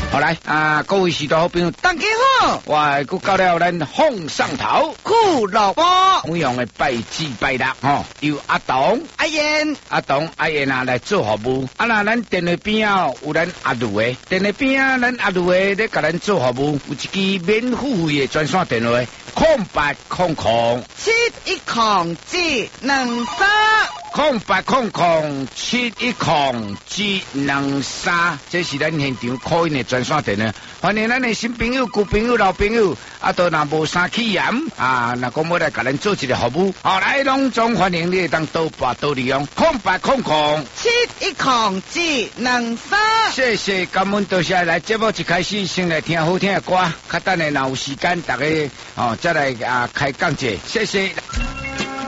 好来啊，各位许多好朋友， 大家好， 我又到了咱放上头酷萝卜， 每样的拜七拜六吼，由阿东、 阿燕、 阿燕啊来做服务。啊那咱电话边啊有咱阿卢的，电话边啊咱阿卢的咧甲咱做服务，有一支免付费的专线电话，0800 710723，0800710723，这是咱现场call in的专线电话。欢迎咱的新朋友、旧朋友、老朋友，都若无啥起嫌啊，若讲要来甲咱做一个服务，好来拢总欢迎你当多拨多利用 0800710723。 谢谢，感恩多谢。来节目一开始先来听好听的歌，较等下若有时间，大家再来开讲者，谢谢。